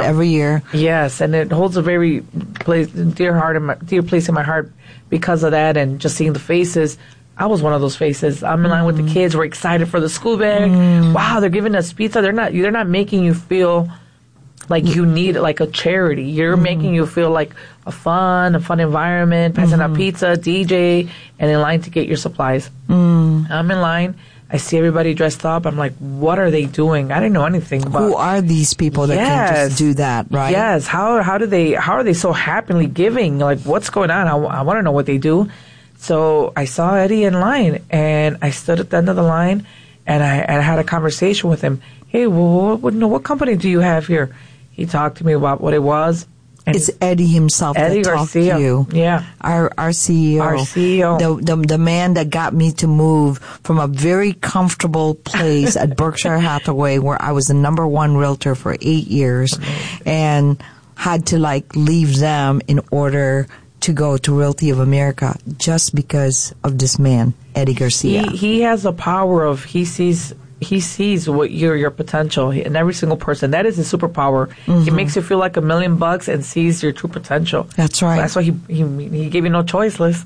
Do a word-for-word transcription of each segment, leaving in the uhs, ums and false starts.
every year. Yes, and it holds a very place, dear heart, in my, dear place in my heart because of that, and just seeing the faces. I was one of those faces. I'm in line mm. with the kids. We're excited for the school bag. Mm. Wow, they're giving us pizza. They're not. They're not making you feel like you need like a charity. You're mm. making you feel like a fun, a fun environment. Passing mm-hmm. out pizza, D J, and in line to get your supplies. Mm. I'm in line. I see everybody dressed up. I'm like, what are they doing? I didn't know anything about. Who are these people that yes, can just do that, right? Yes. How how do they? How are they so happily giving? Like, what's going on? I, I want to know what they do. So I saw Eddie in line, and I stood at the end of the line, and I, and I had a conversation with him. Hey, well, what, what company do you have here? He talked to me about what it was. And it's Eddie himself Eddie that talked Garcia. to you. Yeah. Our our C E O. Our C E O. The, the, the man that got me to move from a very comfortable place at Berkshire Hathaway, where I was the number one realtor for eight years, mm-hmm. and had to like leave them in order to go to Realty of America just because of this man, Eddie Garcia. He, he has a power of, he sees... He sees what your your potential in every single person. That is his superpower. Mm-hmm. He makes you feel like a million bucks and sees your true potential. That's right. So that's why he, he he gave you no choice, Liz.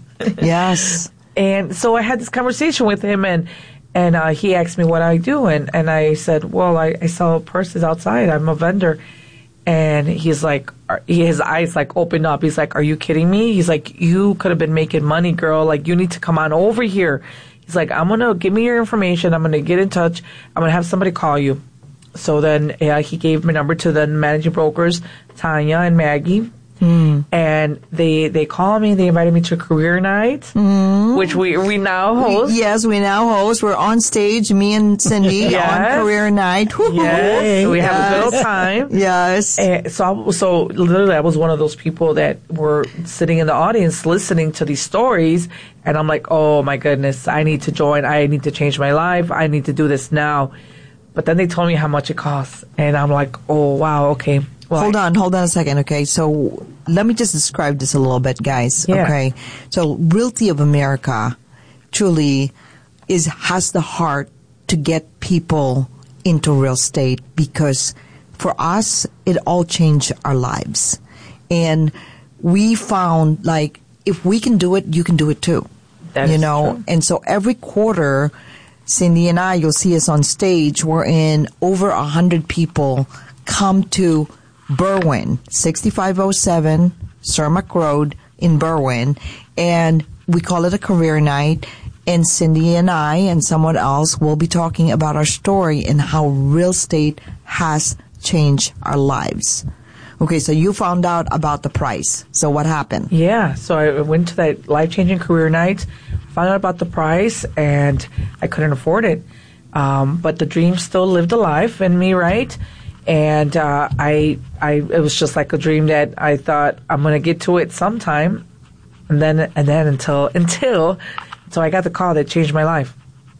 Yes. And so I had this conversation with him, and and uh, he asked me what I do, and, and I said, well, I, I sell purses outside. I'm a vendor. And he's like, his eyes like opened up. He's like, are you kidding me? He's like, you could have been making money, girl. Like, you need to come on over here. He's like, I'm going to give me your information. I'm going to get in touch. I'm going to have somebody call you. So then yeah, he gave my number to the managing brokers, Tanya and Maggie. Mm. And they they called me. They invited me to career night, mm. which we we now host. Yes, we now host. We're on stage, me and Cindy, yes. on career night. Woo-hoo. Yes, we yes. have a good time. Yes. And so, I, so literally, I was one of those people that were sitting in the audience listening to these stories, and I'm like, oh my goodness, I need to join. I need to change my life. I need to do this now. But then they told me how much it costs, and I'm like, oh wow, okay. Well, hold on, hold on a second, okay? So let me just describe this a little bit, guys, yeah. okay? So Realty of America truly is has the heart to get people into real estate, because for us, it all changed our lives. And we found, like, if we can do it, you can do it too. That you is know? True. And so every quarter, Cindy and I, you'll see us on stage, we're in over a hundred people come to Berwyn, sixty-five oh seven Cermak Road in Berwyn, and we call it a career night, and Cindy and I and someone else will be talking about our story and how real estate has changed our lives. Okay, so you found out about the price. So what happened? Yeah, so I went to that life-changing career night, found out about the price, and I couldn't afford it. Um, but the dream still lived alive in me, right? And uh, I, I, it was just like a dream that I thought I'm gonna get to it sometime, and then, and then until, until, so I got the call that changed my life.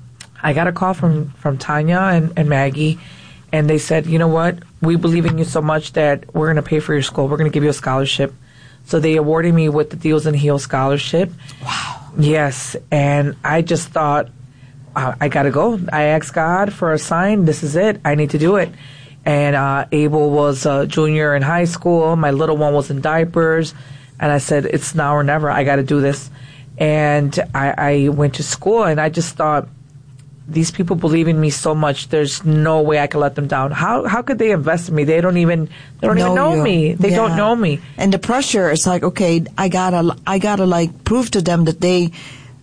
I got a call from from Tanya and, and Maggie, and they said, you know what, we believe in you so much that we're gonna pay for your school. We're gonna give you a scholarship. So they awarded me with the Deals and Heels scholarship. Wow. Yes, and I just thought, uh, I gotta go. I asked God for a sign. This is it. I need to do it. And uh, Abel was a junior in high school. My little one was in diapers. And I said, it's now or never. I got to do this. And I, I went to school, and I just thought, these people believe in me so much. There's no way I can let them down. How how could they invest in me? They don't even they don't know even know you. me. They yeah. don't know me. And the pressure is like, okay, I gotta I gotta like prove to them that they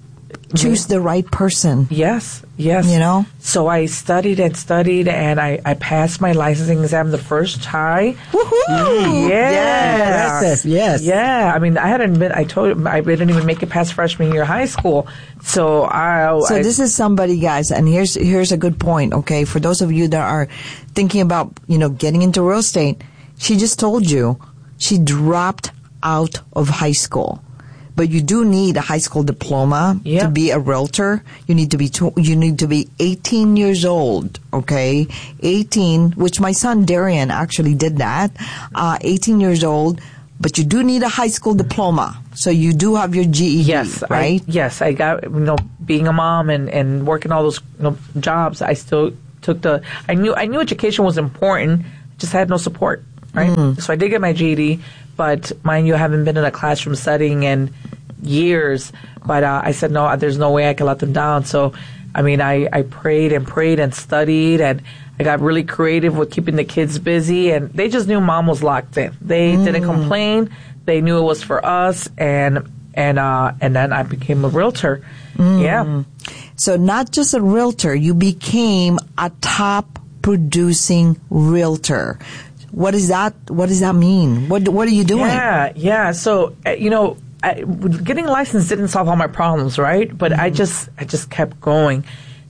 choose the right person. Yes, yes. You know? So I studied and studied, and I, I passed my licensing exam the first try. Woohoo! Yeah. Yes. Yes. Yeah. I mean, I hadn't been, I told you, I didn't even make it past freshman year of high school. So I... So I, this is somebody, guys, and here's here's a good point, okay? For those of you that are thinking about, you know, getting into real estate, she just told you she dropped out of high school. But you do need a high school diploma yeah. to be a realtor. You need to be tw- you need to be eighteen years old, okay? eighteen, which my son Darian actually did that. Uh, eighteen years old, but you do need a high school diploma. So you do have your G E D, yes, right? I, yes, I got, you know, being a mom and, and working all those you know, jobs, I still took the, I knew I knew education was important, just had no support. right? Mm. So I did get my G E D, but mind you, I haven't been in a classroom setting in years. But uh, I said, no, there's no way I can let them down. So, I mean, I, I prayed and prayed and studied, and I got really creative with keeping the kids busy, and they just knew mom was locked in. They mm. didn't complain. They knew it was for us, and and uh, and then I became a realtor. Mm. Yeah. So not just a realtor, you became a top producing realtor. What is that? What does that mean? What What are you doing? Yeah, yeah. So uh, you know, I, getting a license didn't solve all my problems, right? But mm-hmm. I just I just kept going.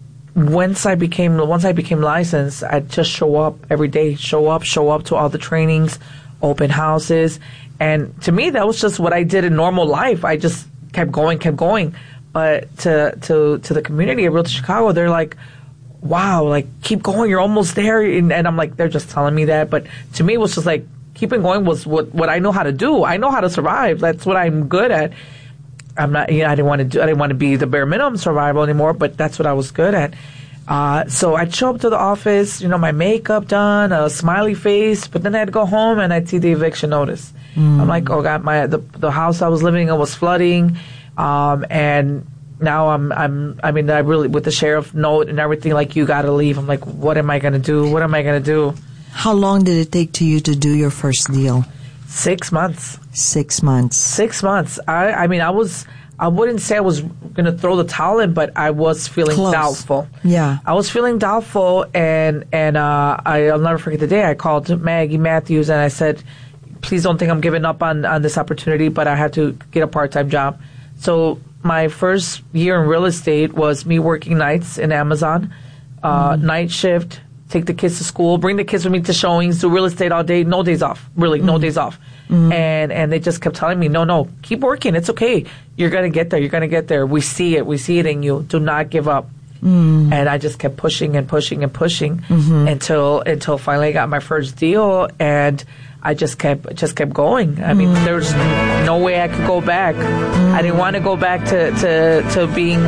Once I became once I became licensed, I'd just show up every day, show up, show up to all the trainings, open houses, and to me that was just what I did in normal life. I just kept going, kept going. But to to to the community of Realty Chicago, they're like, wow, like, keep going, you're almost there. And, and I'm like, they're just telling me that. But to me, it was just like, keeping going was what, what I know how to do. I know how to survive. That's what I'm good at. I'm not, you know, I didn't want to do, I didn't want to be the bare minimum survival anymore, but that's what I was good at. Uh, so I'd show up to the office, you know, my makeup done, a smiley face, but then I'd go home and I'd see the eviction notice. Mm. I'm like, oh God, my, the, the house I was living in was flooding. Um, and now I'm, I'm, I mean, I really, with the sheriff note and everything, like, you got to leave. I'm like, what am I going to do? What am I going to do? How long did it take to you to do your first deal? Six months. Six months. Six months. I, I mean, I was, I wouldn't say I was going to throw the towel in, but I was feeling Close. doubtful. Yeah. I was feeling doubtful, and, and, uh, I, I'll never forget the day I called Maggie Matthews and I said, please don't think I'm giving up on, on this opportunity, but I have to get a part-time job. So my first year in real estate was me working nights in Amazon, uh, mm. night shift, take the kids to school, bring the kids with me to showings, do real estate all day, no days off, really, mm. no days off. Mm. And and they just kept telling me, no, no, keep working. It's okay. You're going to get there. You're going to get there. We see it. We see it in you. Do not give up. Mm. And I just kept pushing and pushing and pushing mm-hmm. until until finally I got my first deal, and I just kept just kept going. I mean, mm. there's no way I could go back. Mm. I didn't want to go back to, to, to being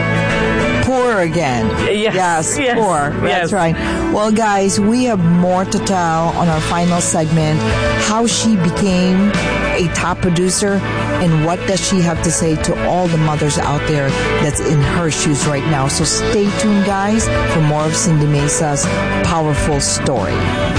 poor again. Yes, yes, yes poor. Yes. That's right. Well, guys, we have more to tell on our final segment. How she became a top producer, and what does she have to say to all the mothers out there that's in her shoes right now. So stay tuned, guys, for more of Cindy Mesa's powerful story.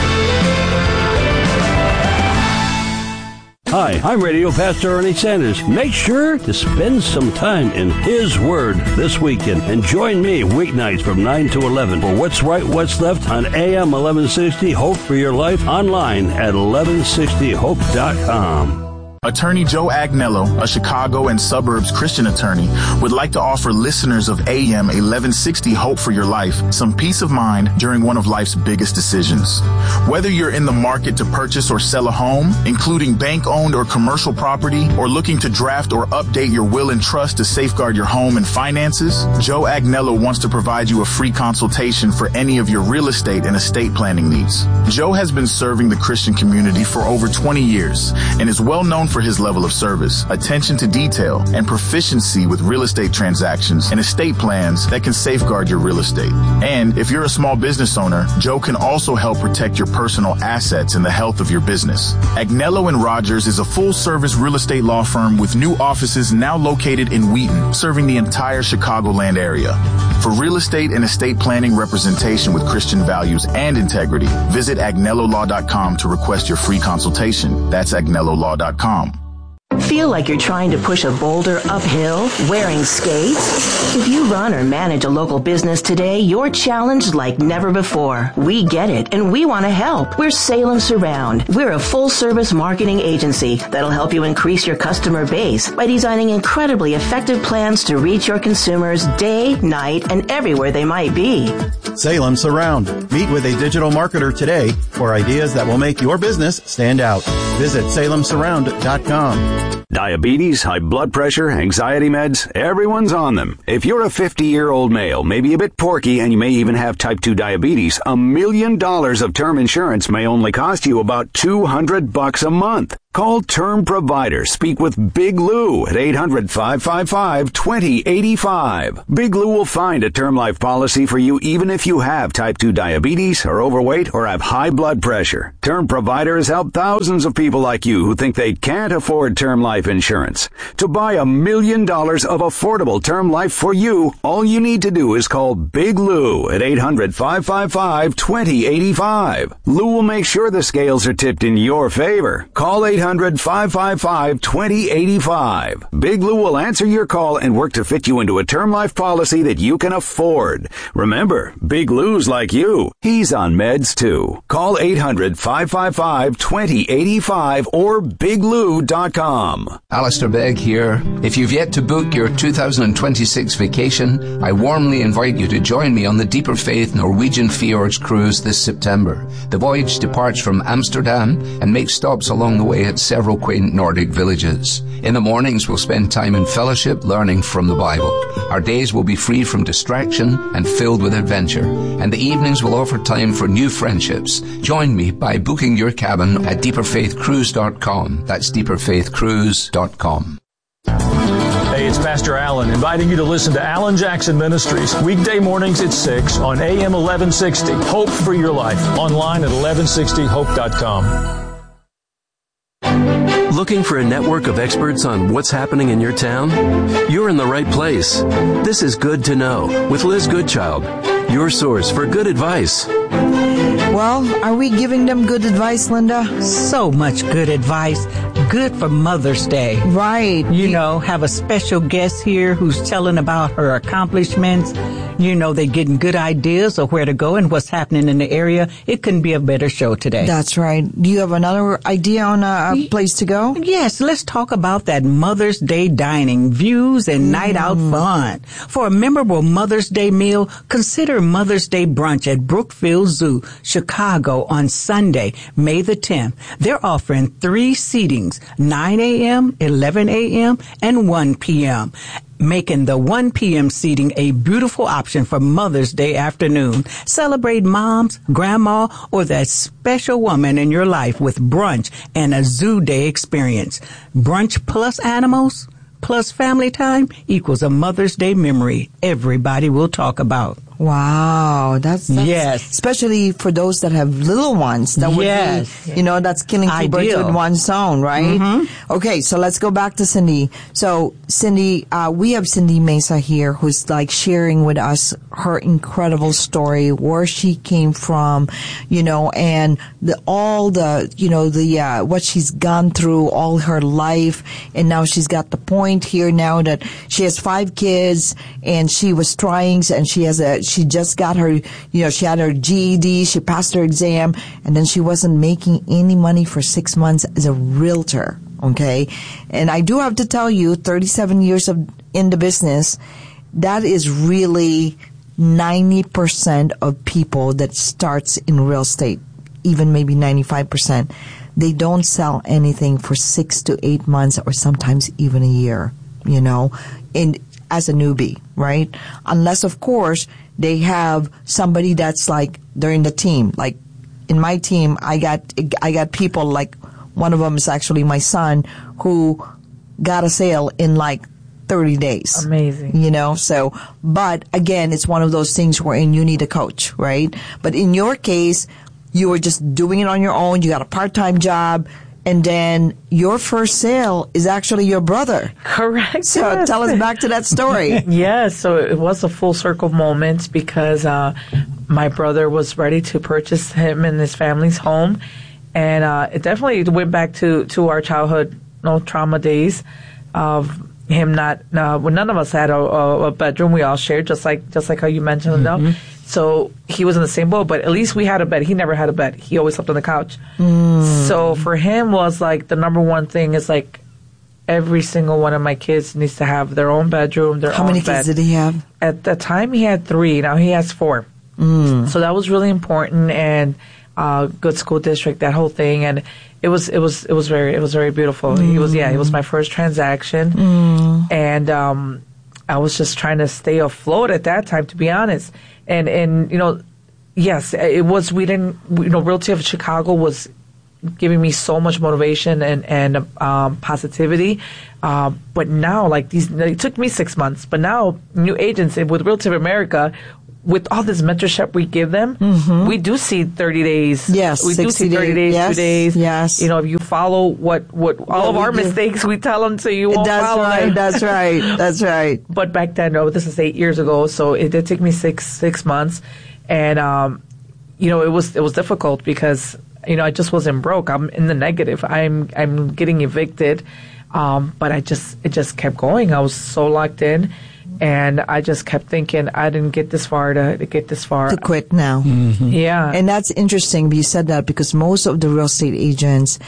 Hi, I'm Radio Pastor Ernie Sanders. Make sure to spend some time in His Word this weekend and join me weeknights from nine to eleven for What's Right, What's Left on A M eleven sixty Hope for Your Life, online at eleven sixty hope dot com. Attorney Joe Agnello, a Chicago and suburbs Christian attorney, would like to offer listeners of A M eleven sixty Hope for Your Life some peace of mind during one of life's biggest decisions. Whether you're in the market to purchase or sell a home, including bank-owned or commercial property, or looking to draft or update your will and trust to safeguard your home and finances, Joe Agnello wants to provide you a free consultation for any of your real estate and estate planning needs. Joe has been serving the Christian community for over twenty years and is well known for his level of service, attention to detail, and proficiency with real estate transactions and estate plans that can safeguard your real estate. And if you're a small business owner, Joe can also help protect your personal assets and the health of your business. Agnello and Rogers is a full-service real estate law firm with new offices now located in Wheaton, serving the entire Chicagoland area. For real estate and estate planning representation with Christian values and integrity, visit agnello law dot com to request your free consultation. That's agnello law dot com. Feel like you're trying to push a boulder uphill wearing skates? If you run or manage a local business today, you're challenged like never before. We get it, and we want to help. We're Salem Surround. We're a full-service marketing agency that'll help you increase your customer base by designing incredibly effective plans to reach your consumers day, night, and everywhere they might be. Salem Surround. Meet with a digital marketer today for ideas that will make your business stand out. Visit salem surround dot com. Diabetes, high blood pressure, anxiety meds, everyone's on them. If you're a fifty-year-old male, maybe a bit porky, and you may even have type two diabetes, a million dollars of term insurance may only cost you about two hundred bucks a month. Call Term Provider. Speak with Big Lou at eight hundred, five five five, two zero eight five. Big Lou will find a term life policy for you even if you have type two diabetes, are overweight, or have high blood pressure. Term Provider has helped thousands of people like you who think they can't afford term life insurance. To buy a million dollars of affordable term life for you, all you need to do is call Big Lou at eight hundred, five five five, two zero eight five. Lou will make sure the scales are tipped in your favor. Call eight hundred, five five five, two zero eight five. Big Lou will answer your call and work to fit you into a term life policy that you can afford. Remember, Big Lou's like you. He's on meds too. Call eight hundred, five five five, two zero eight five or big lou dot com. Alistair Begg here. If you've yet to book your two thousand twenty-six vacation, I warmly invite you to join me on the Deeper Faith Norwegian Fjords cruise this September. The voyage departs from Amsterdam and makes stops along the way at several quaint Nordic villages. In the mornings, we'll spend time in fellowship learning from the Bible. Our days will be free from distraction and filled with adventure. And the evenings will offer time for new friendships. Join me by booking your cabin at deeper faith cruise dot com. That's deeper faith cruise dot com. Hey, it's Pastor Allen inviting you to listen to Alan Jackson Ministries weekday mornings at six on A M eleven sixty. Hope for your life. Online at eleven sixty hope dot com. Looking for a network of experts on what's happening in your town? You're in the right place. This is Good to Know with Liz Goodchild, your source for good advice. Well, are we giving them good advice, Linda? So much good advice. Good for Mother's Day. Right. You know, have a special guest here who's telling about her accomplishments. You know, they're getting good ideas of where to go and what's happening in the area. It couldn't be a better show today. That's right. Do you have another idea on a, a place to go? Yes, let's talk about that Mother's Day dining, views and mm. night out fun. For a memorable Mother's Day meal, consider Mother's Day brunch at Brookfield Zoo, Chicago on Sunday, May the tenth. They're offering three seatings, nine a.m., eleven a.m., and one p.m., making the one p.m. seating a beautiful option for Mother's Day afternoon. Celebrate moms, grandma, or that special woman in your life with brunch and a zoo day experience. Brunch plus animals plus family time equals a Mother's Day memory everybody will talk about. Wow, that's, that's yes, especially for those that have little ones. That would yes. be, you know, that's killing two Ideal. birds with one stone, right? Mm-hmm. Okay, so let's go back to Cindy. So, Cindy, uh, we have Cindy Mesa here, who's like sharing with us her incredible story, where she came from, you know, and the all the, you know, the uh, what she's gone through all her life, and now she's got the point here now that she has five kids, and she was trying, and she has a. She just got her, you know, she had her G E D, she passed her exam, and then she wasn't making any money for six months as a realtor, okay? And I do have to tell you, thirty-seven years of in the business, that is really ninety percent of people that starts in real estate, even maybe ninety-five percent. They don't sell anything for six to eight months or sometimes even a year, you know, in as a newbie, right? Unless, of course, they have somebody that's like, they're in the team. Like, in my team, I got, I got people like, one of them is actually my son, who got a sale in like thirty days. Amazing. You know, so, but again, it's one of those things wherein you need a coach, right? But in your case, you were just doing it on your own. You got a part-time job. And then your first sale is actually your brother. Correct. So yes. Tell us back to that story. Yes, so it was a full circle moment because uh, my brother was ready to purchase him and his family's home. And uh, it definitely went back to, to our childhood no trauma days of him not, uh, well, none of us had a, a bedroom. We all shared, just like just like how you mentioned, mm-hmm. though. So he was in the same boat, but at least we had a bed. He never had a bed. He always slept on the couch. Mm. So for him was like the number one thing is like every single one of my kids needs to have their own bedroom, their How own bed. many kids did he have? At the time he had three. Now he has four. Mm. So that was really important, and uh, good school district, that whole thing, and it was it was it was very it was very beautiful. Mm. He was yeah, it was my first transaction, mm. and um, I was just trying to stay afloat at that time, to be honest. And, and you know, yes, it was, we didn't, you know, Realty of Chicago was giving me so much motivation and, and um, positivity. Uh, but now, like these, it took me six months, but now new agents with Realtor America, with all this mentorship we give them, mm-hmm. we do see thirty days. Yes, we do see thirty days, yes, two days. Yes, you know, if you follow what what all yeah, of our do. mistakes, we tell them so you won't that's follow right, them. That's right. That's right. But back then, no, this is eight years ago, so it did take me six six months, and um, you know, it was it was difficult because you know I just wasn't broke. I'm in the negative. I'm I'm getting evicted, um, but I just it just kept going. I was so locked in. And I just kept thinking I didn't get this far to, to get this far. To quit now. Mm-hmm. Yeah. And that's interesting. You said that because most of the real estate agents,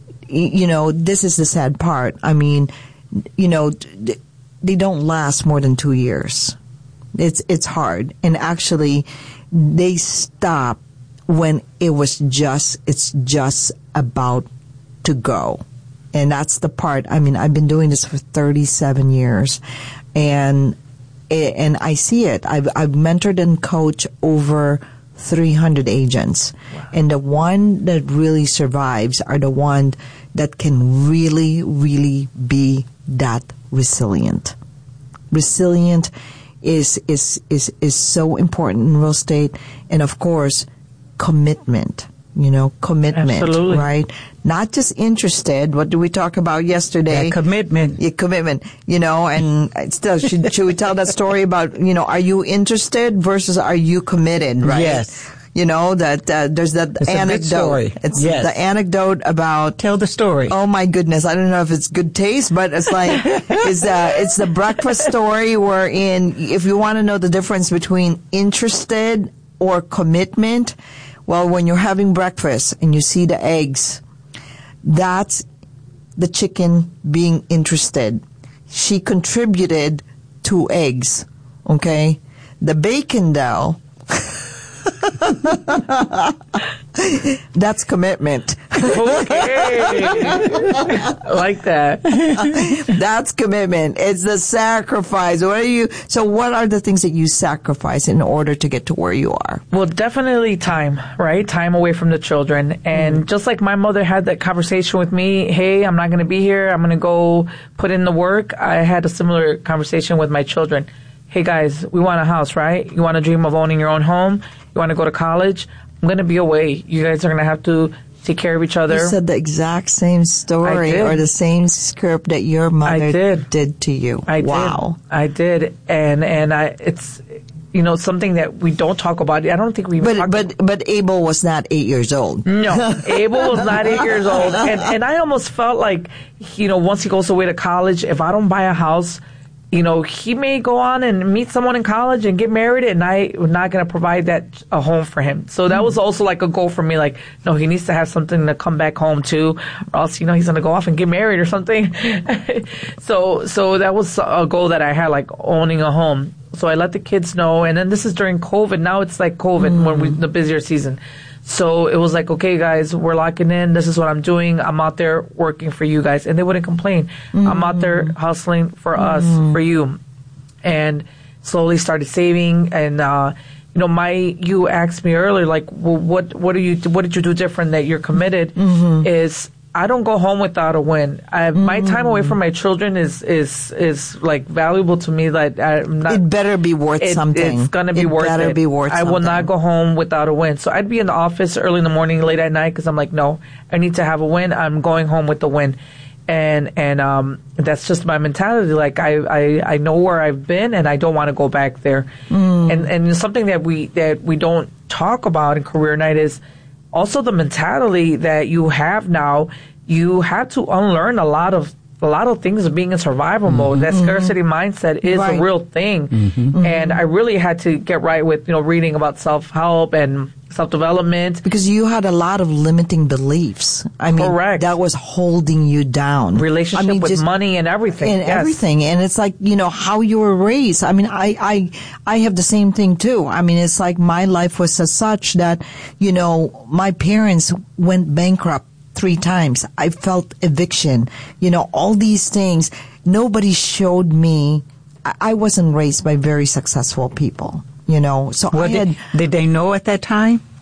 you know, this is the sad part. I mean, you know, they don't last more than two years. It's, it's hard. And actually, they stop when it was just, it's just about to go. And that's the part. I mean, I've been doing this for thirty-seven years. And and I see it. I've I've mentored and coached over three hundred agents, wow. And the one that really survives are the one that can really, really be that resilient. Resilient is is is is so important in real estate, and of course, commitment. You know, commitment, Absolutely. Right? Not just interested. What did we talk about yesterday? Yeah, commitment. Yeah, commitment. You know, and still, should, should we tell that story about, you know, are you interested versus are you committed, right? Yes. You know, that uh, there's that it's anecdote. A good story. It's yes. the anecdote about. Tell the story. Oh my goodness. I don't know if it's good taste, but it's like, it's, uh, it's the breakfast story wherein if you want to know the difference between interested or commitment, well, when you're having breakfast and you see the eggs, that's the chicken being interested. She contributed two eggs, okay? The bacon, though, that's commitment. Okay. I like that. That's commitment. It's the sacrifice. What are you, so what are the things that you sacrifice in order to get to where you are? Well, definitely time, right? Time away from the children. And mm. just like my mother had that conversation with me, hey, I'm not going to be here. I'm going to go put in the work. I had a similar conversation with my children. Hey guys, we want a house, right? You want to dream of owning your own home? You want to go to college? I'm going to be away. You guys are going to have to take care of each other. You said the exact same story or the same script that your mother did. did to you. I wow. did. I did. And, and I, it's, you know, something that we don't talk about. I don't think we But, talk but, about. but Abel was not eight years old. No, Abel was not eight years old. And, and I almost felt like, you know, once he goes away to college, if I don't buy a house, you know, he may go on and meet someone in college and get married, and I'm not going to provide that a home for him. So that was also like a goal for me. Like, no, he needs to have something to come back home to, or else, you know, he's going to go off and get married or something. so, so that was a goal that I had, like owning a home. So I let the kids know, and then this is during COVID. Now it's like COVID mm. when we the busier season. So it was like, okay, guys, we're locking in. This is what I'm doing. I'm out there working for you guys. And they wouldn't complain. Mm-hmm. I'm out there hustling for us, mm-hmm. for you. And slowly started saving. And, uh, you know, my, you asked me earlier, like, well, what, what do you, what did you do different that you're committed? Mm-hmm. Is I don't go home without a win. I, mm-hmm. My time away from my children is, is, is like valuable to me. That I'm not. It better be worth it, something. It's gonna be it worth it. It better be worth I something. will not go home without a win. So I'd be in the office early in the morning, late at night, because I'm like, no, I need to have a win. I'm going home with the win. And, and, um, that's just my mentality. Like, I, I, I know where I've been and I don't want to go back there. Mm. And, and something that we, that we don't talk about in Career Night is also the mentality that you have now. You have to unlearn a lot of a lot of things of being in survival mm-hmm. mode. That scarcity mm-hmm. mindset is right. a real thing, mm-hmm. and I really had to get right with you know reading about self help and self development because you had a lot of limiting beliefs. I mean, correct. That was holding you down. Relationship I mean, with just, money and everything, and yes. everything, and it's like you know how you were raised. I mean, I I I have the same thing too. I mean, it's like my life was as such that you know my parents went bankrupt three times. I felt eviction. You know, all these things. Nobody showed me. I, I wasn't raised by very successful people. You know, so well, I had. Did, did they know at that time?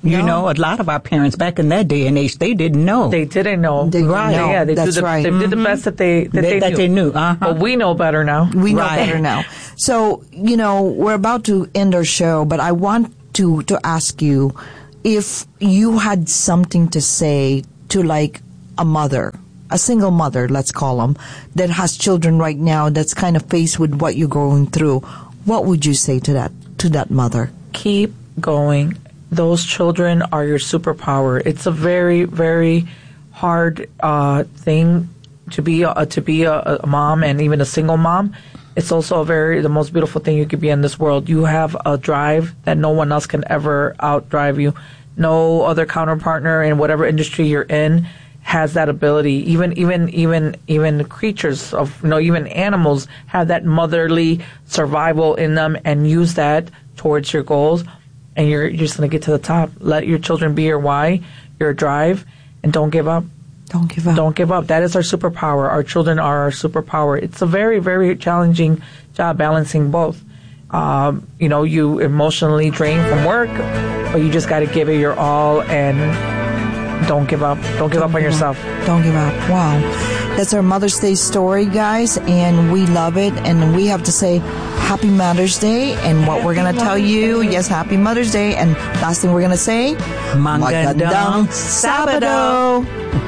You No. know, a lot of our parents back in that day and age, they didn't know. They didn't know. They didn't right. know. Yeah, they, That's did the, right. they did the Mhm. best that they, that They- they that knew. they knew, uh-huh. But we know better now. We know Right. better now. So, you know, we're about to end our show, but I want to, to ask you if you had something to say to like a mother, a single mother, let's call them, that has children right now that's kind of faced with what you're going through. What would you say to that, to that mother? Keep going. Those children are your superpower. It's a very, very hard uh, thing to be a, to be a, a mom, and even a single mom. It's also a very the most beautiful thing you could be in this world. You have a drive that no one else can ever outdrive you. No other counterpartner in whatever industry you're in has that ability. Even even even even creatures of you know even animals have that motherly survival in them, and use that towards your goals. And you're, you're just going to get to the top. Let your children be your why, your drive, and don't give up. Don't give up. Don't give up. That is our superpower. Our children are our superpower. It's a very, very challenging job balancing both. Um, you know, you emotionally drain from work, but you just got to give it your all and don't give up. Don't give Don't up on give yourself. Up. Don't give up. Wow. That's our Mother's Day story, guys, and we love it. And we have to say Happy Mother's Day. And what we're going to tell you, yes, Happy Mother's Day. And last thing we're going to say, Magandang Sabado.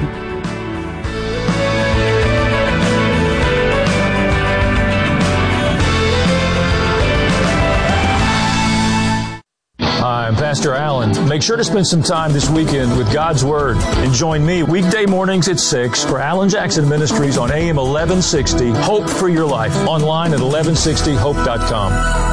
Hi, I'm Pastor Allen. Make sure to spend some time this weekend with God's Word and join me weekday mornings at six for Alan Jackson Ministries on A M eleven sixty, Hope for Your Life, online at eleven sixty hope dot com.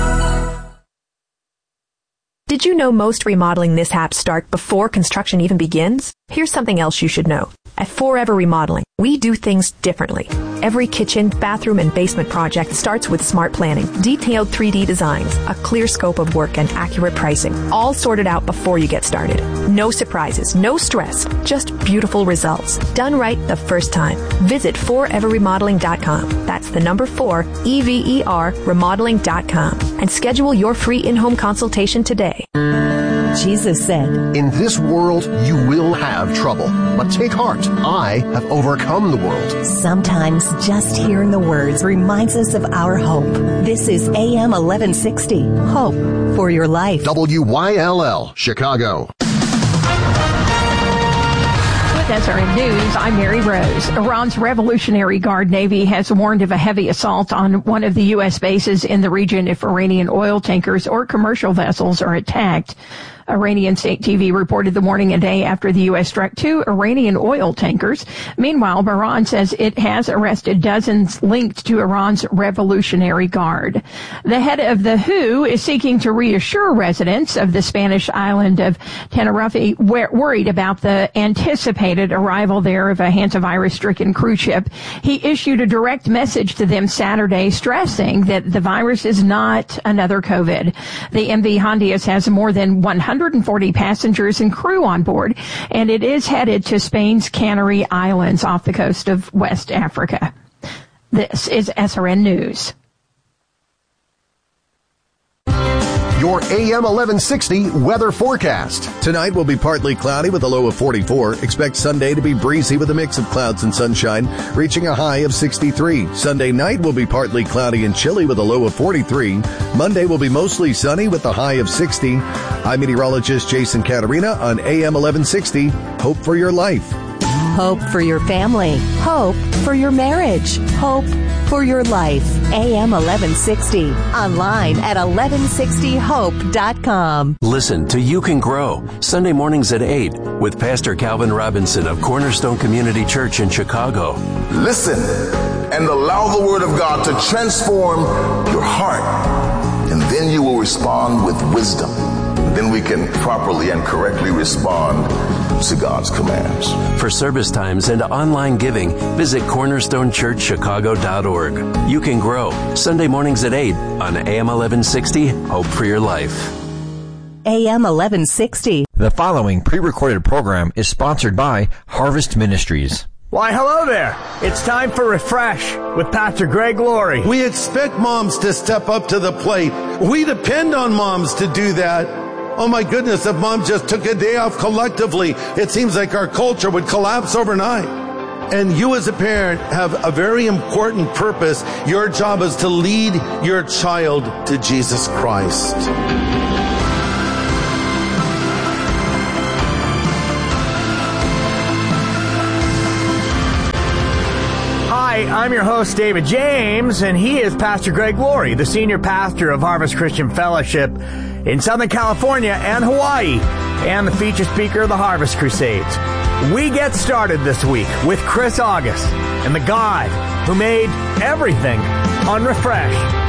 Did you know most remodeling mishaps start before construction even begins? Here's something else you should know. At Forever Remodeling, we do things differently. Every kitchen, bathroom, and basement project starts with smart planning, detailed three D designs, a clear scope of work, and accurate pricing, all sorted out before you get started. No surprises, no stress, just beautiful results. Done right the first time. Visit forever remodeling dot com. That's the number four, E V E R, remodeling dot com. And schedule your free in-home consultation today. Jesus said, "In this world you will have trouble, but take heart. I have overcome the world." Sometimes just hearing the words reminds us of our hope. This is A M eleven sixty, Hope for Your Life. W Y L L, Chicago. With S R N News, I'm Mary Rose. Iran's Revolutionary Guard Navy has warned of a heavy assault on one of the U S bases in the region if Iranian oil tankers or commercial vessels are attacked. Iranian state T V reported the warning a day after the U S struck two Iranian oil tankers. Meanwhile, Iran says it has arrested dozens linked to Iran's Revolutionary Guard. The head of the W H O is seeking to reassure residents of the Spanish island of Tenerife worried about the anticipated arrival there of a hantavirus-stricken cruise ship. He issued a direct message to them Saturday stressing that the virus is not another COVID. The M V Hondias has more than one hundred forty passengers and crew on board, and it is headed to Spain's Canary Islands off the coast of West Africa. This is S R N News. Your A M eleven sixty weather forecast. Tonight will be partly cloudy with a low of forty-four. Expect Sunday to be breezy with a mix of clouds and sunshine, reaching a high of sixty-three. Sunday night will be partly cloudy and chilly with a low of forty-three. Monday will be mostly sunny with a high of sixty. I'm meteorologist Jason Caterina on A M eleven sixty. Hope for your life. Hope for your family. Hope for your marriage. Hope for your life. A M eleven sixty. Online at eleven sixty hope dot com. Listen to You Can Grow, Sunday mornings at eight with Pastor Calvin Robinson of Cornerstone Community Church in Chicago. Listen and allow the Word of God to transform your heart, and then you will respond with wisdom. Then we can properly and correctly respond to God's commands. For service times and online giving, visit cornerstone church chicago dot org. You Can Grow, Sunday mornings at eight on A M eleven sixty, Hope for Your Life. A M eleven sixty. The following pre-recorded program is sponsored by Harvest Ministries. Why, hello there. It's time for Refresh with Pastor Greg Laurie. We expect moms to step up to the plate. We depend on moms to do that. Oh my goodness, if mom just took a day off collectively, it seems like our culture would collapse overnight. And you as a parent have a very important purpose. Your job is to lead your child to Jesus Christ. Hi, I'm your host, David James, and he is Pastor Greg Laurie, the senior pastor of Harvest Christian Fellowship in Southern California and Hawaii, and the feature speaker of the Harvest Crusades. We get started this week with Chris August and the God who made everything on Refresh.